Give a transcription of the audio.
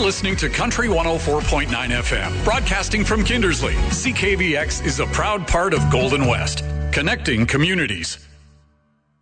listening to Country 104.9 FM, broadcasting from Kindersley. CKVX is a proud part of Golden West, connecting communities.